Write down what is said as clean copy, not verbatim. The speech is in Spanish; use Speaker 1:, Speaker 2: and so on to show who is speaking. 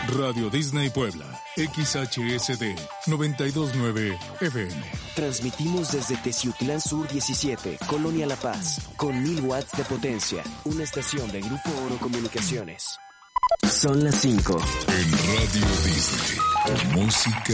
Speaker 1: Radio Disney Puebla, XHSD 929 FM.
Speaker 2: Transmitimos desde Teciutlán Sur 17, Colonia La Paz, con 1000 watts de potencia. Una estación de Grupo Oro Comunicaciones. Son las 5.
Speaker 1: En Radio Disney, música